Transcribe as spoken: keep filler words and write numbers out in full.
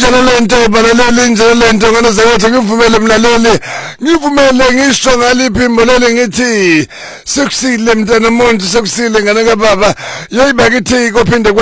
injalo lento balaleli injalo lento ngana zathi ngivumele mlaleli ngivumele ngisho ngaliphimbo leli ngithi sekusile mntana umuntu sekusile ngane kababa yoyibakithi kophinde